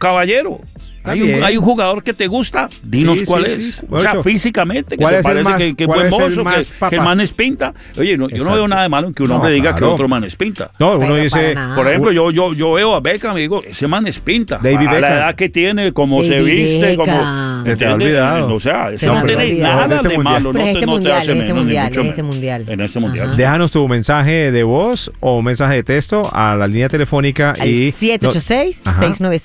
caballero. Hay un jugador que te gusta, dinos cuál es. Sí. O sea, físicamente, que ¿Cuál te es el parece más- que es cuál buen es el mozo, más que el man es pinta. Oye, yo no veo nada de malo en que un hombre diga que otro man es pinta. No, uno Pero dice... para nada. Por ejemplo, yo veo a Beckham y digo, ese man es pinta. David a la Beckham. edad que tiene, como se David viste, como... Beckham. Se te ha ¿entiendes? olvidado. O sea, Se eso me no había tiene olvidado. nada En este de mundial. malo. Pero no es te- este no te mundial, hace es este menos, ni mundial, mucho es este menos. mundial. En este mundial. Ajá. Déjanos tu mensaje de voz o mensaje de texto a la línea telefónica Al y... 786-695.